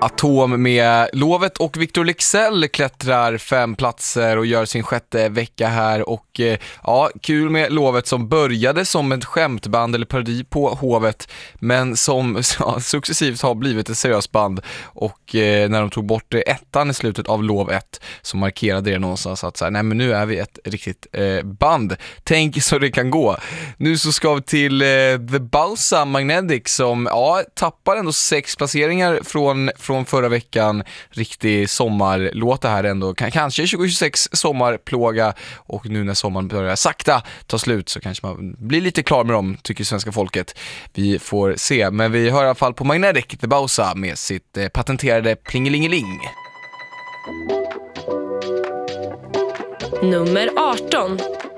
Atom med Lovet och Victor Leksell klättrar 5 platser och gör sin 6:e vecka här. Och ja, kul med Lovet som började som ett skämtband eller parodi på Hovet, men som successivt har blivit ett seriöst band. Och när de tog bort ettan i slutet av Lov 1 så markerade det någonstans att så här, nej men nu är vi ett riktigt band. Tänk så det kan gå. Nu så ska vi till The Bausa Magnetic som tappar ändå 6 placeringar från förra veckan. Riktig sommarlåt det här ändå. Kanske 2026 sommarplåga, och nu när sommaren börjar sakta ta slut så kanske man blir lite klar med dem, tycker svenska folket. Vi får se, men vi hör i alla fall på Magnetic, The Bausa med sitt patenterade Plingelingeling. Nummer 18.